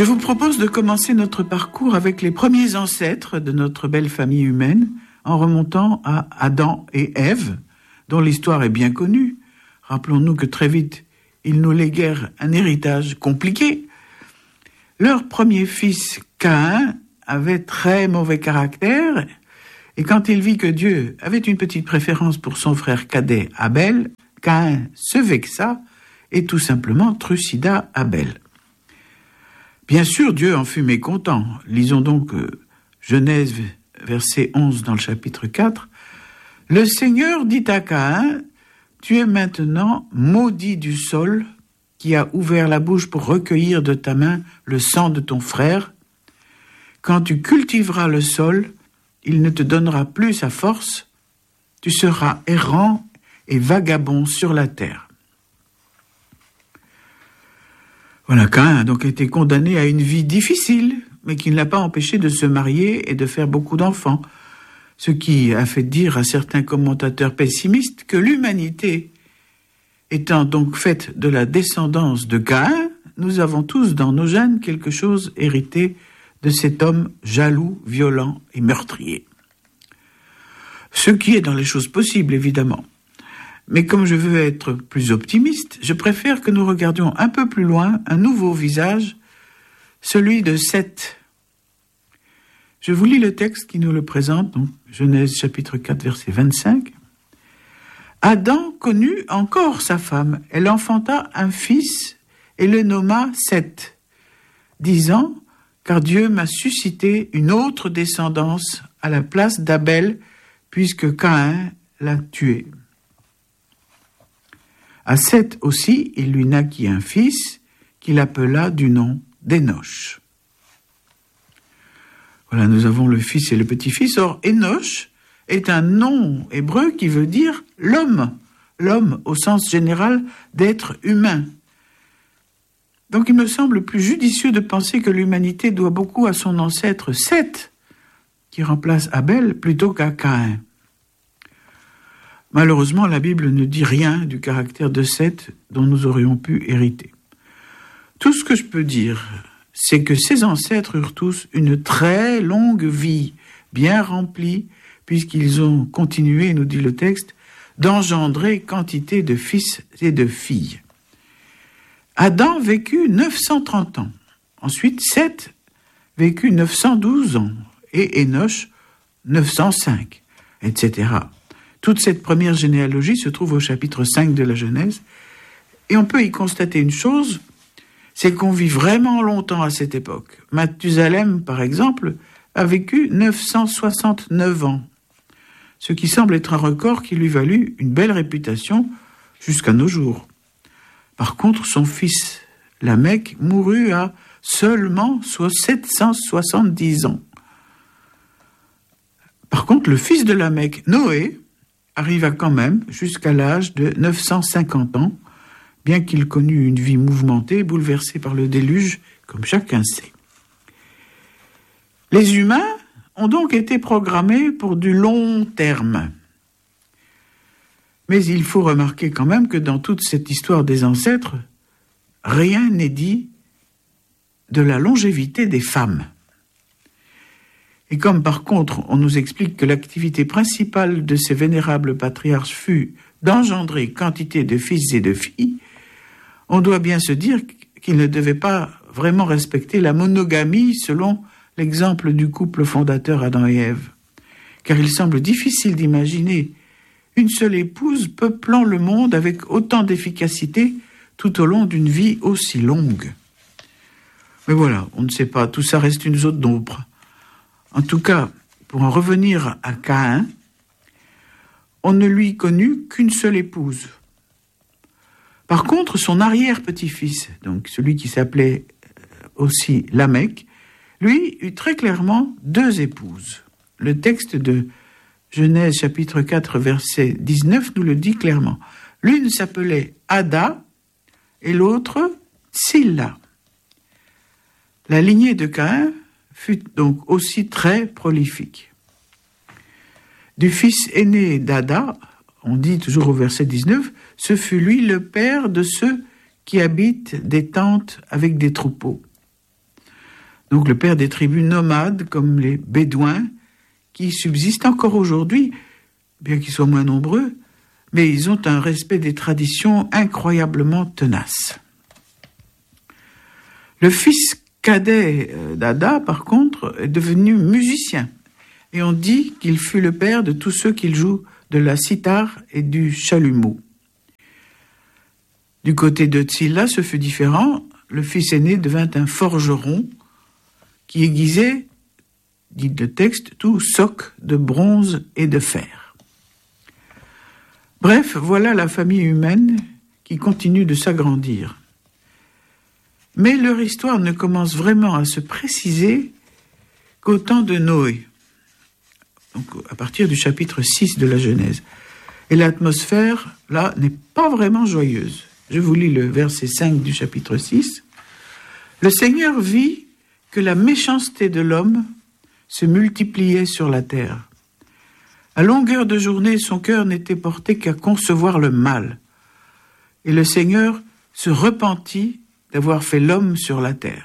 Je vous propose de commencer notre parcours avec les premiers ancêtres de notre belle famille humaine, en remontant à Adam et Ève, dont l'histoire est bien connue. Rappelons-nous que très vite, ils nous léguèrent un héritage compliqué. Leur premier fils, Caïn, avait très mauvais caractère, et quand il vit que Dieu avait une petite préférence pour son frère cadet Abel, Caïn se vexa et tout simplement trucida Abel. Bien sûr, Dieu en fut mécontent. Lisons donc Genèse, verset 11 dans le chapitre 4. « Le Seigneur dit à Caïn, tu es maintenant maudit du sol qui a ouvert la bouche pour recueillir de ta main le sang de ton frère. Quand tu cultiveras le sol, il ne te donnera plus sa force. Tu seras errant et vagabond sur la terre. » Voilà, Caïn a donc été condamné à une vie difficile, mais qui ne l'a pas empêché de se marier et de faire beaucoup d'enfants, ce qui a fait dire à certains commentateurs pessimistes que l'humanité étant donc faite de la descendance de Caïn, nous avons tous dans nos gènes quelque chose hérité de cet homme jaloux, violent et meurtrier. Ce qui est dans les choses possibles, évidemment. Mais comme je veux être plus optimiste, je préfère que nous regardions un peu plus loin un nouveau visage, celui de Seth. Je vous lis le texte qui nous le présente, donc Genèse chapitre 4, verset 25. « Adam connut encore sa femme. Elle enfanta un fils et le nomma Seth, disant « Car Dieu m'a suscité une autre descendance à la place d'Abel, puisque Caïn l'a tué. » À Seth aussi, il lui naquit un fils qu'il appela du nom d'Énoch. Voilà, nous avons le fils et le petit-fils. Or, Énoch est un nom hébreu qui veut dire l'homme. L'homme au sens général d'être humain. Donc, il me semble plus judicieux de penser que l'humanité doit beaucoup à son ancêtre Seth, qui remplace Abel, plutôt qu'à Caïn. Malheureusement, la Bible ne dit rien du caractère de Seth dont nous aurions pu hériter. Tout ce que je peux dire, c'est que ses ancêtres eurent tous une très longue vie, bien remplie, puisqu'ils ont continué, nous dit le texte, d'engendrer quantité de fils et de filles. Adam vécut 930 ans. Ensuite, Seth vécut 912 ans et Énoch 905, etc. Toute cette première généalogie se trouve au chapitre 5 de la Genèse, et on peut y constater une chose, c'est qu'on vit vraiment longtemps à cette époque. Mathusalem, par exemple, a vécu 969 ans, ce qui semble être un record qui lui valut une belle réputation jusqu'à nos jours. Par contre, son fils, Lamech, mourut à seulement 770 ans. Par contre, le fils de Lamech, Noé, arriva quand même jusqu'à l'âge de 950 ans, bien qu'il connût une vie mouvementée, bouleversée par le déluge, comme chacun sait. Les humains ont donc été programmés pour du long terme. Mais il faut remarquer quand même que dans toute cette histoire des ancêtres, rien n'est dit de la longévité des femmes. Et comme par contre, on nous explique que l'activité principale de ces vénérables patriarches fut d'engendrer quantité de fils et de filles, on doit bien se dire qu'ils ne devaient pas vraiment respecter la monogamie selon l'exemple du couple fondateur Adam et Ève. Car il semble difficile d'imaginer une seule épouse peuplant le monde avec autant d'efficacité tout au long d'une vie aussi longue. Mais voilà, on ne sait pas, tout ça reste une zone d'ombre. En tout cas, pour en revenir à Caïn, on ne lui connut qu'une seule épouse. Par contre, son arrière-petit-fils, donc celui qui s'appelait aussi Lamech, lui eut très clairement 2 épouses. Le texte de Genèse chapitre 4, verset 19 nous le dit clairement. L'une s'appelait Ada et l'autre Silla. La lignée de Caïn fut donc aussi très prolifique. Du fils aîné d'Ada, on dit toujours au verset 19, ce fut lui le père de ceux qui habitent des tentes avec des troupeaux. Donc le père des tribus nomades, comme les Bédouins, qui subsistent encore aujourd'hui, bien qu'ils soient moins nombreux, mais ils ont un respect des traditions incroyablement tenace. Le fils cadet d'Ada, par contre, est devenu musicien. Et on dit qu'il fut le père de tous ceux qui jouent de la cithare et du chalumeau. Du côté de Tsilla, ce fut différent. Le fils aîné devint un forgeron qui aiguisait, dit le texte, tout soc de bronze et de fer. Bref, voilà la famille humaine qui continue de s'agrandir. Mais leur histoire ne commence vraiment à se préciser qu'au temps de Noé, donc à partir du chapitre 6 de la Genèse. Et l'atmosphère, là, n'est pas vraiment joyeuse. Je vous lis le verset 5 du chapitre 6. « Le Seigneur vit que la méchanceté de l'homme se multipliait sur la terre. À longueur de journée, son cœur n'était porté qu'à concevoir le mal. Et le Seigneur se repentit d'avoir fait l'homme sur la terre. »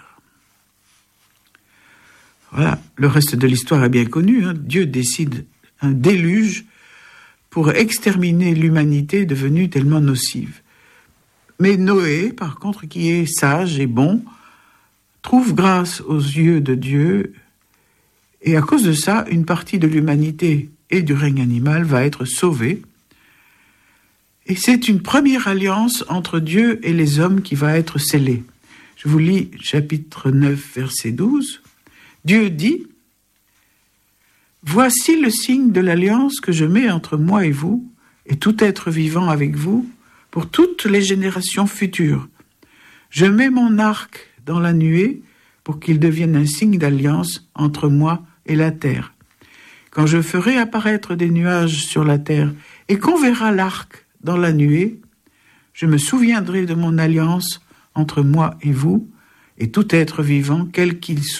Voilà, le reste de l'histoire est bien connu. Dieu décide un déluge pour exterminer l'humanité devenue tellement nocive. Mais Noé, par contre, qui est sage et bon, trouve grâce aux yeux de Dieu, et à cause de ça, une partie de l'humanité et du règne animal va être sauvée. Et c'est une première alliance entre Dieu et les hommes qui va être scellée. Je vous lis chapitre 9, verset 12. Dieu dit, « Voici le signe de l'alliance que je mets entre moi et vous, et tout être vivant avec vous, pour toutes les générations futures. Je mets mon arc dans la nuée pour qu'il devienne un signe d'alliance entre moi et la terre. Quand je ferai apparaître des nuages sur la terre et qu'on verra l'arc dans la nuée, je me souviendrai de mon alliance entre moi et vous et tout être vivant, quel qu'il soit. »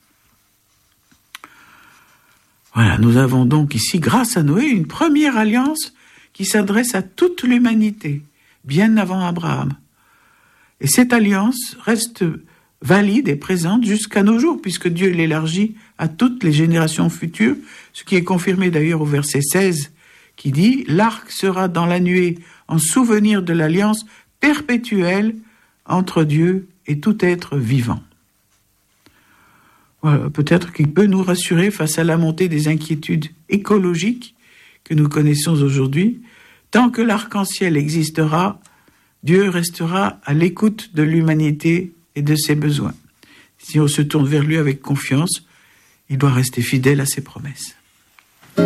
Voilà, nous avons donc ici, grâce à Noé, une première alliance qui s'adresse à toute l'humanité, bien avant Abraham. Et cette alliance reste valide et présente jusqu'à nos jours, puisque Dieu l'élargit à toutes les générations futures, ce qui est confirmé d'ailleurs au verset 16, qui dit « L'arc sera dans la nuée en souvenir de l'alliance perpétuelle entre Dieu et tout être vivant. » Voilà, peut-être qu'il peut nous rassurer face à la montée des inquiétudes écologiques que nous connaissons aujourd'hui. Tant que l'arc-en-ciel existera, Dieu restera à l'écoute de l'humanité et de ses besoins. Si on se tourne vers lui avec confiance, il doit rester fidèle à ses promesses.